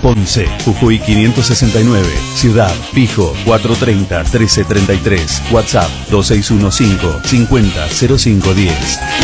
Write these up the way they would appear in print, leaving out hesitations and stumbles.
Ponce, Jujuy 569, Ciudad, Pijo 430-1333, WhatsApp 2615-500510.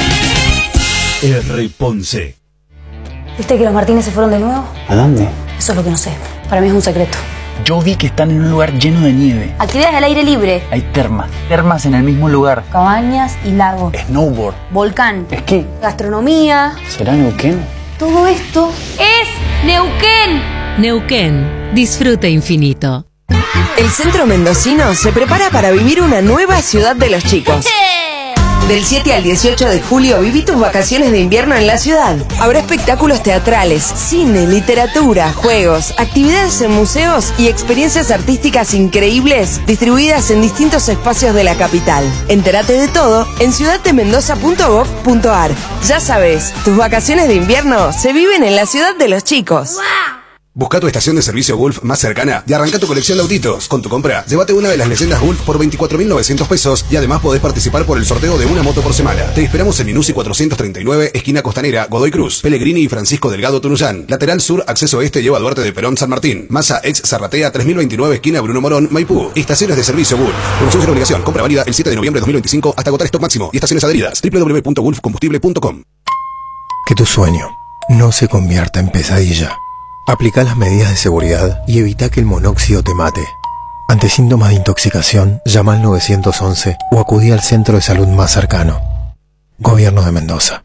R. Ponce. ¿Viste que los Martínez se fueron de nuevo? ¿A dónde? Eso es lo que no sé. Para mí es un secreto. Yo vi que están en un lugar lleno de nieve. Actividades al aire libre. Hay termas en el mismo lugar. Cabañas y lago. Snowboard. Volcán. Esquí. Gastronomía. ¿Será Neuquén? Todo esto es Neuquén. Neuquén. Disfrute infinito. El Centro Mendocino se prepara para vivir una nueva ciudad de los chicos. Del 7 al 18 de julio viví tus vacaciones de invierno en la ciudad. Habrá espectáculos teatrales, cine, literatura, juegos, actividades en museos y experiencias artísticas increíbles distribuidas en distintos espacios de la capital. Entérate de todo en ciudaddemendoza.gov.ar. Ya sabes, tus vacaciones de invierno se viven en la ciudad de los chicos. Busca tu estación de servicio Gulf más cercana y arranca tu colección de autitos. Con tu compra, llévate una de las leyendas Gulf por 24.900 pesos y además podés participar por el sorteo de una moto por semana. Te esperamos en Minuci 439, esquina Costanera, Godoy Cruz, Pellegrini y Francisco Delgado Tunuyán. Lateral sur, acceso este lleva a Duarte de Perón San Martín. Massa ex Zarratea 3029, esquina Bruno Morón, Maipú. Estaciones de servicio Gulf. Promoción sin obligación. Compra válida el 7 de noviembre de 2025 hasta agotar stock máximo y estaciones adheridas. www.gulfcombustible.com. Que tu sueño no se convierta en pesadilla. Aplica las medidas de seguridad y evita que el monóxido te mate. Ante síntomas de intoxicación, llama al 911 o acudí al centro de salud más cercano. Gobierno de Mendoza.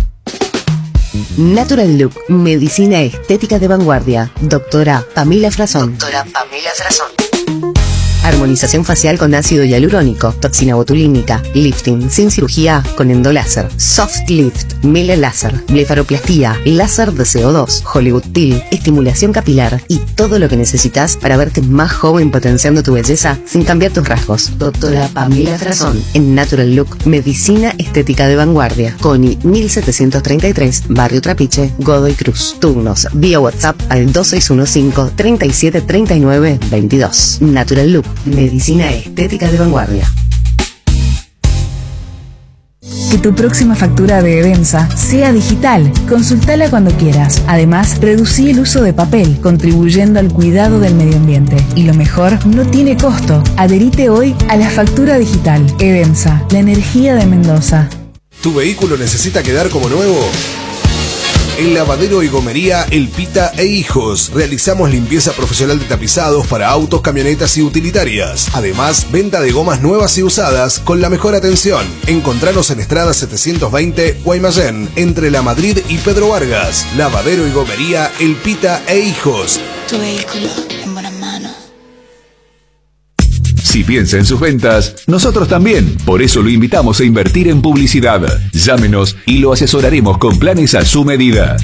Natural Look, medicina estética de vanguardia. Doctora Pamela Frazón. Armonización facial con ácido hialurónico, toxina botulínica, lifting sin cirugía con endoláser, soft lift, mele láser, blefaroplastía, láser de CO2, Hollywood Peel, estimulación capilar y todo lo que necesitas para verte más joven potenciando tu belleza sin cambiar tus rasgos. Doctora Pamela Frazón en Natural Look, medicina estética de vanguardia. CONI 1733, Barrio Trapiche, Godoy Cruz. Turnos vía WhatsApp al 2615 37 39 22. Natural Look, medicina estética de vanguardia. Que tu próxima factura de Edensa sea digital. Consultala cuando quieras. Además, reducí el uso de papel, contribuyendo al cuidado del medio ambiente. Y lo mejor, no tiene costo. Adherite hoy a la factura digital. Edensa, la energía de Mendoza. ¿Tu vehículo necesita quedar como nuevo? En Lavadero y Gomería El Pita e Hijos realizamos limpieza profesional de tapizados para autos, camionetas y utilitarias. Además, venta de gomas nuevas y usadas con la mejor atención. Encontranos en Estrada 720, Guaymallén, entre La Madrid y Pedro Vargas. Lavadero y Gomería El Pita e Hijos. Tu vehículo en buenas manos. Si piensa en sus ventas, nosotros también. Por eso lo invitamos a invertir en publicidad. Llámenos y lo asesoraremos con planes a su medida.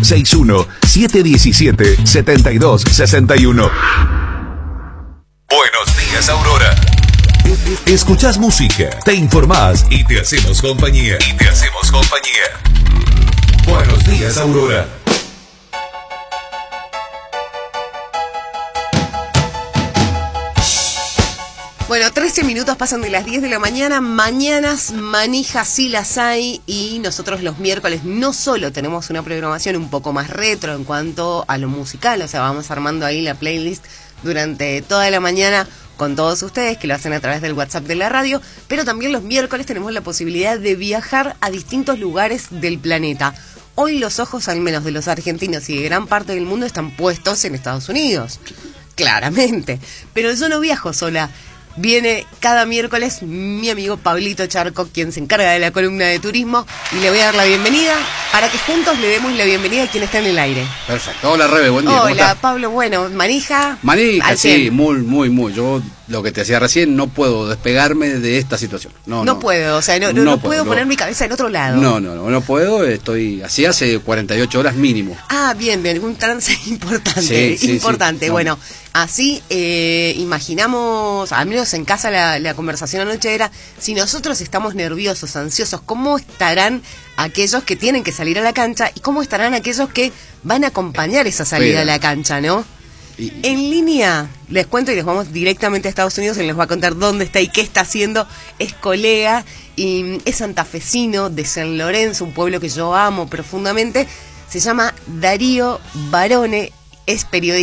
261-717-7261. Buenos días, Aurora. Escuchás música, te informás y te hacemos compañía. Buenos días, Aurora. Bueno, 13 minutos pasan de las 10 de la mañana. Mañanas manijas sí las hay. Y nosotros los miércoles no solo tenemos una programación un poco más retro en cuanto a lo musical, o sea, vamos armando ahí la playlist durante toda la mañana con todos ustedes que lo hacen a través del WhatsApp de la radio, pero también los miércoles tenemos la posibilidad de viajar a distintos lugares del planeta. Hoy los ojos, al menos de los argentinos y de gran parte del mundo, están puestos en Estados Unidos, claramente. Pero yo no viajo sola. Viene cada miércoles mi amigo Pablito Charco, quien se encarga de la columna de turismo, y le voy a dar la bienvenida para que juntos le demos la bienvenida a quien está en el aire. Perfecto. Hola, Rebe, buen día. Hola, Pablo. Bueno, manija. Manija, sí, muy. Yo, lo que te decía recién, no puedo despegarme de esta situación. No puedo, o sea, no puedo poner mi cabeza en otro lado. No puedo, estoy así hace 48 horas mínimo. Ah, bien, un trance importante, sí. Bueno, así imaginamos, al menos en casa la conversación anoche era, si nosotros estamos nerviosos, ansiosos, ¿cómo estarán aquellos que tienen que salir a la cancha y cómo estarán aquellos que van a acompañar esa salida a la cancha, ¿no? En línea, les cuento y les vamos directamente a Estados Unidos. Él les va a contar dónde está y qué está haciendo. Es colega y es santafesino de San Lorenzo, un pueblo que yo amo profundamente. Se llama Darío Barone, es periodista.